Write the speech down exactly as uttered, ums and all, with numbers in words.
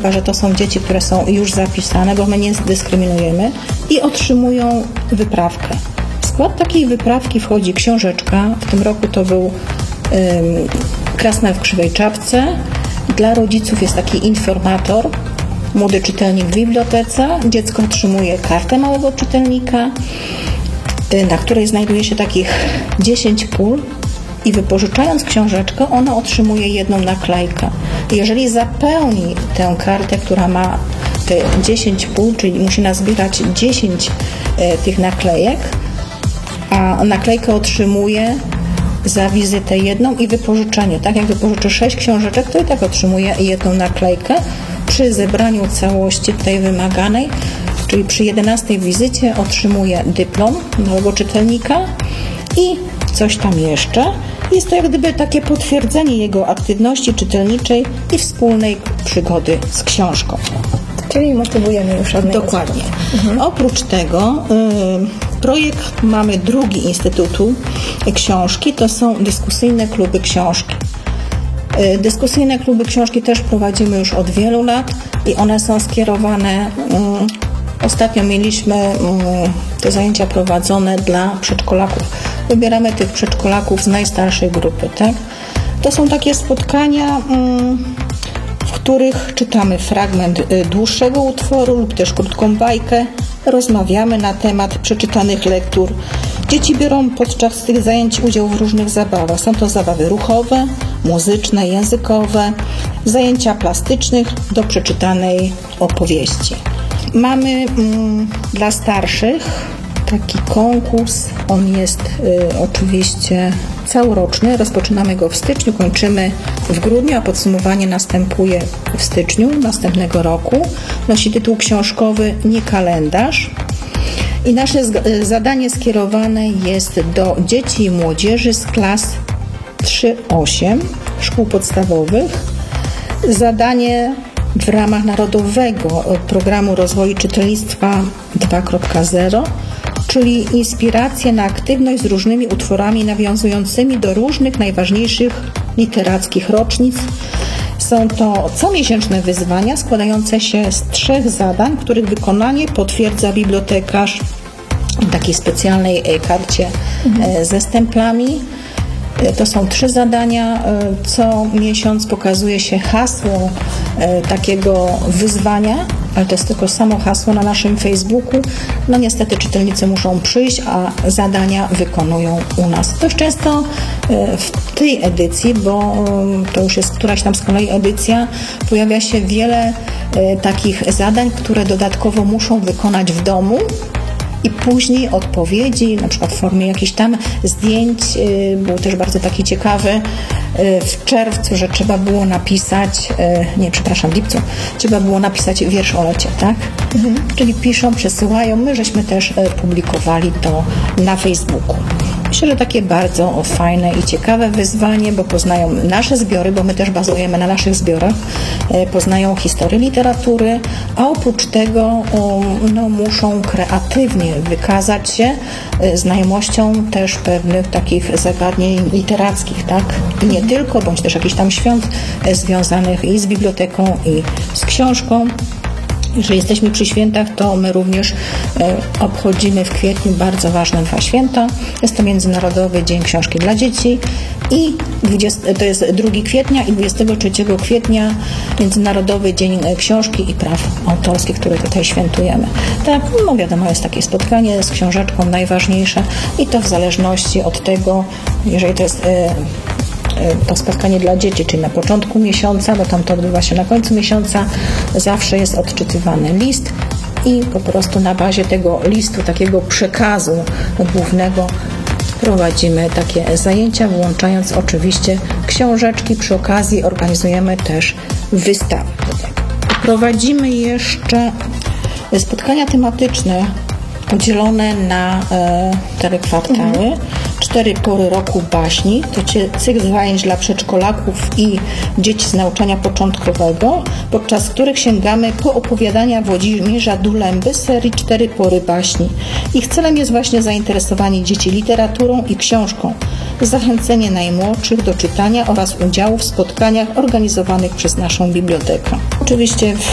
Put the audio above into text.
chyba że to są dzieci, które są już zapisane, bo my nie dyskryminujemy, i otrzymują wyprawkę. W skład takiej wyprawki wchodzi książeczka. W tym roku to był ym, Krasnal w krzywej czapce. Dla rodziców jest taki informator, młody czytelnik w bibliotece. Dziecko otrzymuje kartę małego czytelnika, na której znajduje się takich dziesięć pól, i wypożyczając książeczkę, ona otrzymuje jedną naklejkę. Jeżeli zapełni tę kartę, która ma te dziesięć pól, czyli musi nazbierać dziesięć e, tych naklejek, a naklejkę otrzymuje za wizytę jedną i wypożyczenie. Tak jak wypożyczy sześć książeczek, to i tak otrzymuje jedną naklejkę. Przy zebraniu całości tej wymaganej, czyli przy jedenastej wizycie, otrzymuje dyplom małego czytelnika i coś tam jeszcze. Jest to jak gdyby takie potwierdzenie jego aktywności czytelniczej i wspólnej przygody z książką. Czyli motywujemy już od Dokładnie. Mhm. Oprócz tego y, projekt mamy drugi Instytutu Książki, to są dyskusyjne kluby książki. Y, dyskusyjne kluby książki też prowadzimy już od wielu lat i one są skierowane, y, ostatnio mieliśmy y, te zajęcia prowadzone dla przedszkolaków. Wybieramy tych przedszkolaków z najstarszej grupy, tak? To są takie spotkania, w których czytamy fragment dłuższego utworu lub też krótką bajkę, rozmawiamy na temat przeczytanych lektur. Dzieci biorą podczas tych zajęć udział w różnych zabawach. Są to zabawy ruchowe, muzyczne, językowe, zajęcia plastycznych do przeczytanej opowieści. Mamy mm, dla starszych taki konkurs, on jest y, oczywiście całoroczny, rozpoczynamy go w styczniu, kończymy w grudniu, a podsumowanie następuje w styczniu następnego roku. Nosi tytuł książkowy Nie kalendarz i nasze z, zadanie skierowane jest do dzieci i młodzieży z klas trzy osiem szkół podstawowych. Zadanie w ramach Narodowego Programu Rozwoju Czytelnictwa dwa kropka zero, czyli inspiracje na aktywność z różnymi utworami nawiązującymi do różnych najważniejszych literackich rocznic. Są to comiesięczne wyzwania składające się z trzech zadań, których wykonanie potwierdza bibliotekarz w takiej specjalnej karcie mhm. ze stemplami. To są trzy zadania. Co miesiąc pokazuje się hasło takiego wyzwania, ale to jest tylko samo hasło na naszym Facebooku. No niestety czytelnicy muszą przyjść, a zadania wykonują u nas. Dość często w tej edycji, bo to już jest któraś tam z kolei edycja, pojawia się wiele takich zadań, które dodatkowo muszą wykonać w domu. I później odpowiedzi, na przykład w formie jakichś tam zdjęć, był też bardzo taki ciekawy w czerwcu, że trzeba było napisać, nie, przepraszam, w lipcu, trzeba było napisać wiersz o lecie, tak? Mhm. Czyli piszą, przesyłają, my żeśmy też publikowali to na Facebooku. Myślę, że takie bardzo fajne i ciekawe wyzwanie, bo poznają nasze zbiory, bo my też bazujemy na naszych zbiorach, poznają historię literatury, a oprócz tego no, muszą kreatywnie wykazać się znajomością też pewnych takich zagadnień literackich, tak? I nie tylko, bądź też jakichś tam świąt związanych i z biblioteką, i z książką. Jeżeli jesteśmy przy świętach, to my również e, obchodzimy w kwietniu bardzo ważne dwa święta. Jest to Międzynarodowy Dzień Książki dla Dzieci i dwudziestego, to jest drugiego kwietnia i dwudziestego trzeciego kwietnia Międzynarodowy Dzień Książki i Praw Autorskich, który tutaj świętujemy. Tak, no wiadomo, jest takie spotkanie z książeczką najważniejsze i to w zależności od tego, jeżeli to jest e, to spotkanie dla dzieci, czyli na początku miesiąca, bo tam to odbywa się na końcu miesiąca, zawsze jest odczytywany list i po prostu na bazie tego listu, takiego przekazu głównego prowadzimy takie zajęcia, włączając oczywiście książeczki. Przy okazji organizujemy też wystawy. Prowadzimy jeszcze spotkania tematyczne podzielone na e, cztery kwartały. Mhm. Cztery pory roku baśni. To cykl zajęć dla przedszkolaków i dzieci z nauczania początkowego, podczas których sięgamy po opowiadania Włodzimierza Dulęby z serii Cztery pory baśni. Ich celem jest właśnie zainteresowanie dzieci literaturą i książką, zachęcenie najmłodszych do czytania oraz udziału w spotkaniach organizowanych przez naszą bibliotekę. Oczywiście